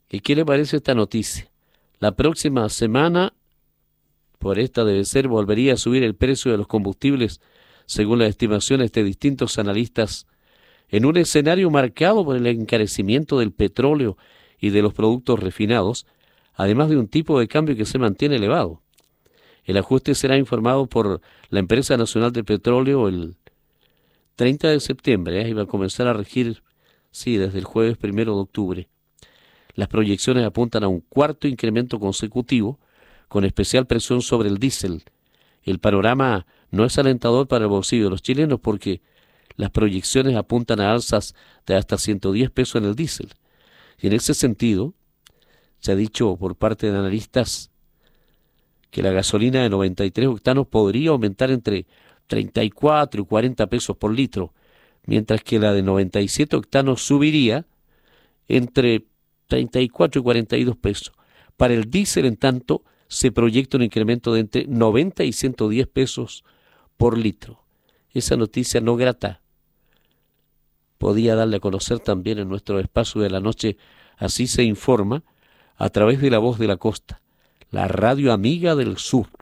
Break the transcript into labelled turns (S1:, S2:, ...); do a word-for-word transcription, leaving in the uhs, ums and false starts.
S1: ¿Y qué le parece esta noticia? La próxima semana, por esta debe ser, volvería a subir el precio de los combustibles, según las estimaciones de distintos analistas, en un escenario marcado por el encarecimiento del petróleo y de los productos refinados, además de un tipo de cambio que se mantiene elevado. El ajuste será informado por la Empresa Nacional de Petróleo el treinta de septiembre, ¿eh? Y va a comenzar a regir, sí, desde el jueves primero de octubre. Las proyecciones apuntan a un cuarto incremento consecutivo, con especial presión sobre el diésel. El panorama no es alentador para el bolsillo de los chilenos porque las proyecciones apuntan a alzas de hasta ciento diez pesos en el diésel. Y en ese sentido, se ha dicho por parte de analistas que la gasolina de noventa y tres octanos podría aumentar entre treinta y cuatro y cuarenta pesos por litro, mientras que la de noventa y siete octanos subiría entre treinta y cuatro y cuarenta y dos pesos. Para el diésel, en tanto, se proyecta un incremento de entre noventa y ciento diez pesos por litro. Esa noticia no grata podía darle a conocer también en nuestro espacio de la noche. Así se informa a través de La Voz de la Costa, la radio amiga del sur.